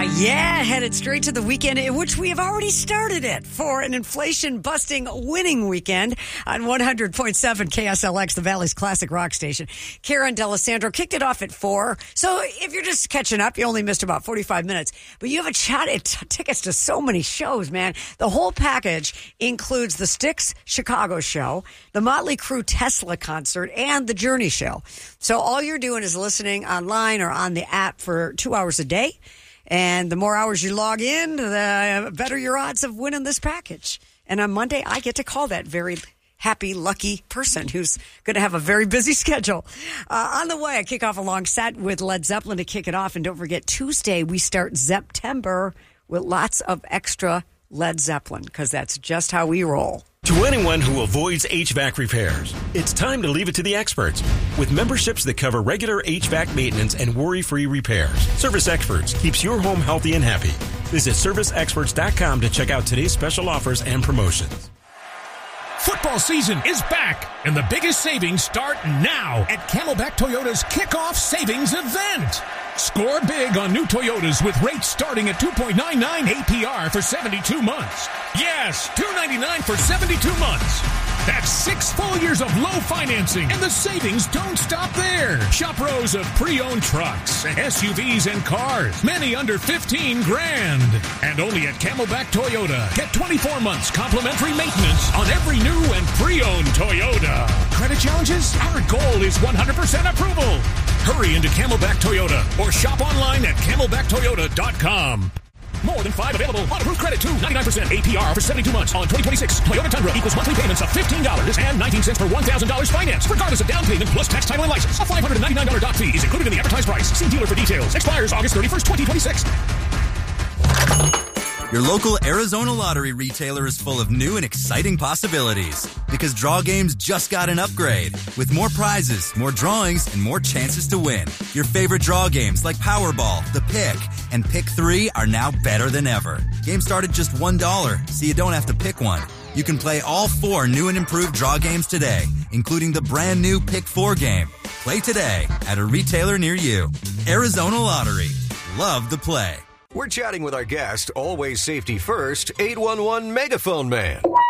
Yeah, headed straight to the weekend, in which we have already started it for an inflation-busting winning weekend on 100.7 KSLX, the Valley's classic rock station. Karen D'Alessandro kicked it off at 4. So if you're just catching up, you only missed about 45 minutes. But you have tickets to so many shows, man. The whole package includes the Styx Chicago show, the Motley Crue Tesla concert, and the Journey show. So all you're doing is listening online or on the app for 2 hours a day. And the more hours you log in, the better your odds of winning this package. And on Monday, I get to call that very happy, lucky person who's going to have a very busy schedule. On the way, I kick off a long set with Led Zeppelin to kick it off. And don't forget, Tuesday, we start September with lots of extra Led Zeppelin, because that's just how we roll. To anyone who avoids HVAC repairs, it's time to leave it to the experts. With memberships that cover regular HVAC maintenance and worry-free repairs, Service Experts keeps your home healthy and happy. Visit ServiceExperts.com to check out today's special offers and promotions. Football season is back, and the biggest savings start now at Camelback Toyota's Kickoff Savings Event. Score big on new Toyotas with rates starting at 2.99 APR for 72 months. Yes, $299 for 72 months. That's 6 full years of low financing, and the savings don't stop there. Shop rows of pre-owned trucks, SUVs, and cars, many under $15,000. And only at Camelback Toyota, get 24 months complimentary maintenance on every new and pre-owned Toyota. Credit challenges? Our goal is 100% approval. Hurry into Camelback Toyota or shop online at camelbacktoyota.com. More than 5 available. On approved credit to 99% APR for 72 months on 2026 Toyota Tundra equals monthly payments of $15.19 per $1,000 finance, regardless of down payment plus tax, title, and license. A $599 doc fee is included in the advertised price. See dealer for details. Expires August 31st, 2026. Your local Arizona Lottery retailer is full of new and exciting possibilities because Draw Games just got an upgrade with more prizes, more drawings, and more chances to win. Your favorite draw games like Powerball, The Pick, and Pick 3 are now better than ever. Games start at just $1, so you don't have to pick one. You can play all 4 new and improved draw games today, including the brand new Pick 4 game. Play today at a retailer near you. Arizona Lottery. Love the play. We're chatting with our guest, always safety first, 811 Megaphone Man. Call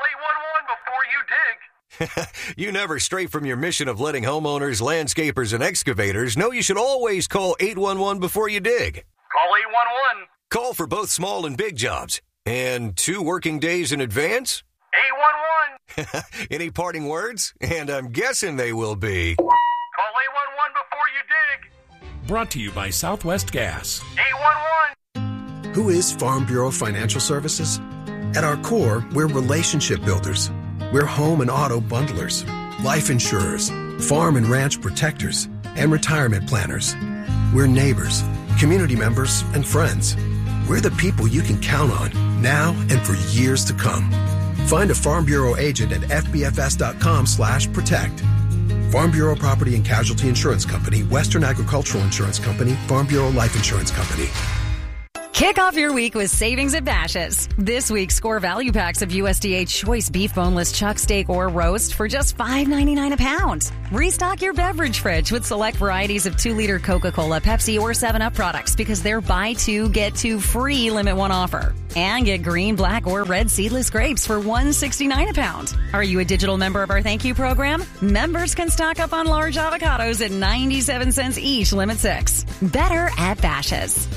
811 before you dig. You never stray from your mission of letting homeowners, landscapers, and excavators know you should always call 811 before you dig. Call 811. Call for both small and big jobs. And 2 working days in advance? 811. Any parting words? And I'm guessing they will be... Call 811 before you dig. Brought to you by Southwest Gas. 811. Who is Farm Bureau Financial Services? At our core, we're relationship builders. We're home and auto bundlers, life insurers, farm and ranch protectors, and retirement planners. We're neighbors, community members, and friends. We're the people you can count on now and for years to come. Find a Farm Bureau agent at fbfs.com/protect. Farm Bureau Property and Casualty Insurance Company, Western Agricultural Insurance Company, Farm Bureau Life Insurance Company. Kick off your week with savings at Bashas'. This week, score value packs of USDA choice beef boneless chuck steak or roast for just $5.99 a pound. Restock your beverage fridge with select varieties of 2-liter Coca-Cola, Pepsi, or 7-Up products because they're buy 2, get 2 free limit 1 offer. And get green, black, or red seedless grapes for $1.69 a pound. Are you a digital member of our Thank You program? Members can stock up on large avocados at 97 cents each, limit 6. Better at Bashas'.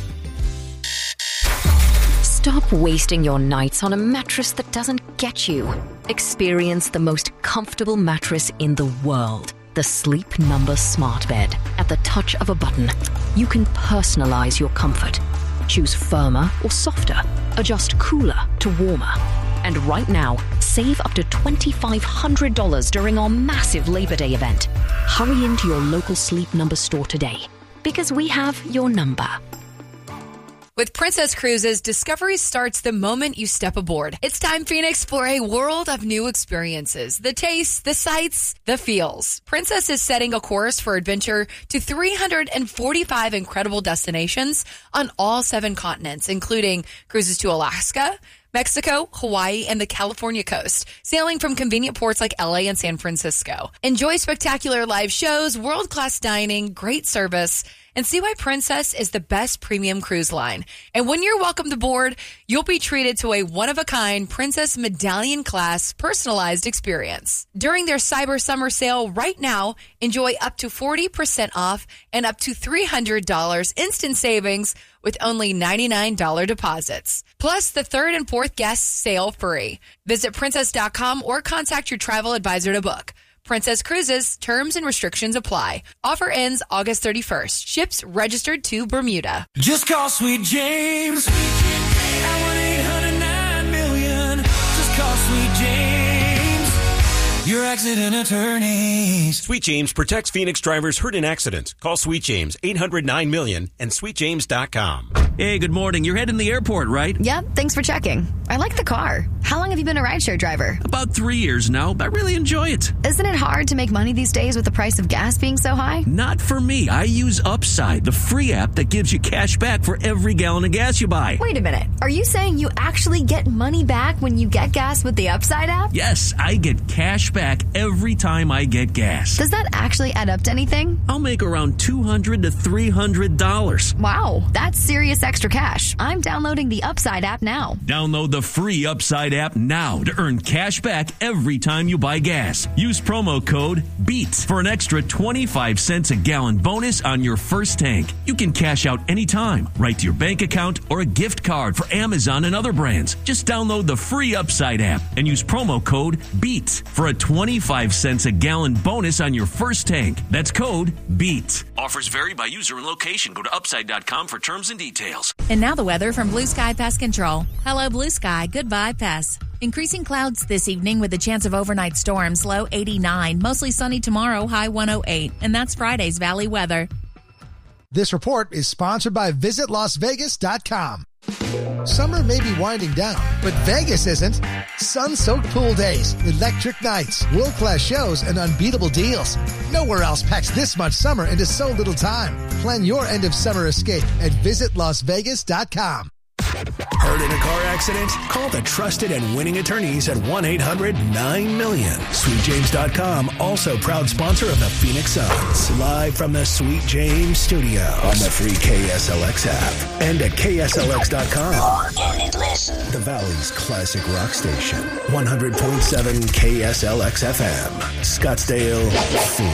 Stop wasting your nights on a mattress that doesn't get you. Experience the most comfortable mattress in the world. The Sleep Number Smart Bed. At the touch of a button, you can personalize your comfort. Choose firmer or softer. Adjust cooler to warmer. And right now, save up to $2,500 during our massive Labor Day event. Hurry into your local Sleep Number store today, because we have your number. With Princess Cruises, discovery starts the moment you step aboard. It's time for you to explore a world of new experiences. The tastes, the sights, the feels. Princess is setting a course for adventure to 345 incredible destinations on all 7 continents, including cruises to Alaska, Mexico, Hawaii, and the California coast, sailing from convenient ports like LA and San Francisco. Enjoy spectacular live shows, world-class dining, great service, and see why Princess is the best premium cruise line. And when you're welcomed aboard, you'll be treated to a one-of-a-kind Princess Medallion class personalized experience. During their Cyber Summer Sale right now, enjoy up to 40% off and up to $300 instant savings with only $99 deposits. Plus, the third and fourth guests sail free. Visit princess.com or contact your travel advisor to book. Princess Cruises, terms and restrictions apply. Offer ends August 31st. Ships registered to Bermuda. Just call Sweet James at 1-800-9-million. Just call Sweet James, your accident attorneys. Sweet James protects Phoenix drivers hurt in accidents. Call Sweet James, 800-9-million, and sweetjames.com. Hey, good morning. You're heading to the airport, right? Yep, thanks for checking. I like the car. How long have you been a rideshare driver? About 3 years now. I really enjoy it. Isn't it hard to make money these days with the price of gas being so high? Not for me. I use Upside, the free app that gives you cash back for every gallon of gas you buy. Wait a minute. Are you saying you actually get money back when you get gas with the Upside app? Yes, I get cash back every time I get gas. Does that actually add up to anything? I'll make around $200 to $300. Wow, that's serious extra cash. I'm downloading the Upside app now. Download the free Upside app now to earn cash back every time you buy gas. Use promo code BEAT for an extra 25 cents a gallon bonus on your first tank. You can cash out anytime, right to your bank account or a gift card for Amazon and other brands. Just download the free Upside app and use promo code BEAT for a 25 cents a gallon bonus on your first tank. That's code BEAT. Offers vary by user and location. Go to upside.com for terms and details. And now the weather from Blue Sky Pest Control. Hello, Blue Sky. Goodbye, pests. Increasing clouds this evening with a chance of overnight storms, low 89. Mostly sunny tomorrow, high 108. And that's Friday's Valley weather. This report is sponsored by VisitLasVegas.com. Summer may be winding down, but Vegas isn't. Sun-soaked pool days, electric nights, world-class shows, and unbeatable deals. Nowhere else packs this much summer into so little time. Plan your end-of-summer escape at VisitLasVegas.com. Hurt in a car accident? Call the trusted and winning attorneys at 1-800-9-million. SweetJames.com, also proud sponsor of the Phoenix Suns. Live from the Sweet James studio on the free KSLX app and at KSLX.com. The Valley's classic rock station. 100.7 KSLX FM. Scottsdale, Phoenix.